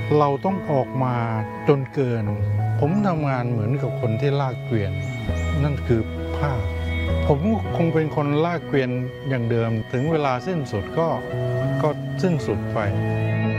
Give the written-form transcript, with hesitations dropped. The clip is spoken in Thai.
เราต้องออกมาจนเกินผมทำงานเหมือนกับคนที่ลากเกวียนนั่นคือผ้าผมคงเป็นคนลากเกวียนอย่างเดิมถึงเวลาสิ้นสุดก็สิ้นสุดไป